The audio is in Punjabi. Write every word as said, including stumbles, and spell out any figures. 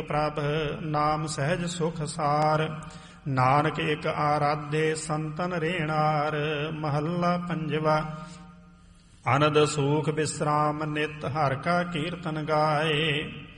ਪ੍ਰਭ ਨਾਮ ਸਹਿਜ ਸੁਖ ਸਾਰ। ਨਾਨਕ ਇਕ ਆਰਾਧੇ ਸੰਤਨ ਰੇਣਾਰ। ਮਹੱਲਾ ਪੰਜਵਾ। ਅਨੰਦ ਸੂਖ ਬਿਸਰਾਮ ਨਿਤ ਹਰਿ ਕਾ ਕੀਰਤਨ ਗਾਏ।